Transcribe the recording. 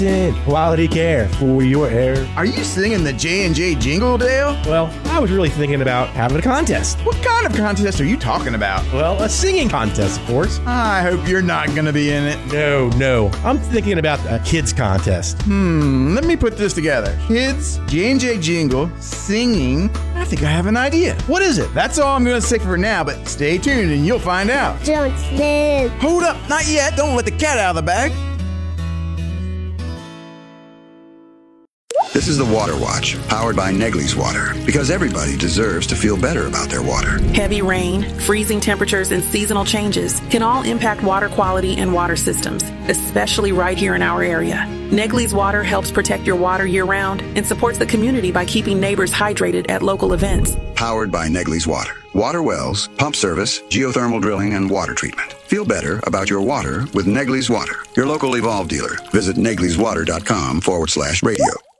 Consistent quality care for your hair. Are you singing the J&J jingle, Dale? Well, I was really thinking about having a contest. What kind of contest are you talking about? Well, a singing contest, of course. I hope you're not going to be in it. No. I'm thinking about a kids contest. Let me put this together. Kids, J&J jingle, singing. I think I have an idea. What is it? That's all I'm going to say for now, but stay tuned and you'll find out. Don't snip. Hold up, not yet. Don't let the cat out of the bag. This is the Water Watch, powered by Negley's Water, because everybody deserves to feel better about their water. Heavy rain, freezing temperatures, and seasonal changes can all impact water quality and water systems, especially right here in our area. Negley's Water helps protect your water year-round and supports the community by keeping neighbors hydrated at local events. Powered by Negley's Water. Water wells, pump service, geothermal drilling, and water treatment. Feel better about your water with Negley's Water. Your local Evolve dealer. Visit negleyswater.com/radio.